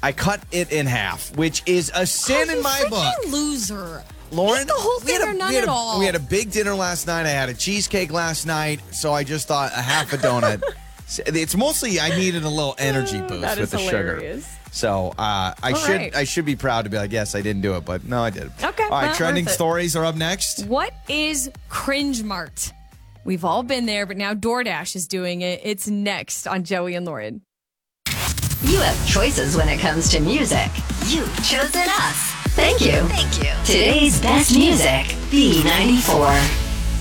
I cut it in half, which is a sin in my book. Loser. Lauren, Eat the whole thing or none at all. We had a big dinner last night. I had a cheesecake last night, so I just thought a half a donut. It's mostly I needed a little energy boost with the hilarious. sugar. So I should be proud to be like, yes, I didn't do it, but no, I did. Okay. All right, well, trending stories are up next. What is Cringe Mart? We've all been there, but now DoorDash is doing it. It's next on Joey and Lauren. You have choices when it comes to music. You've chosen us. Thank you. Thank you. Today's best music, B94.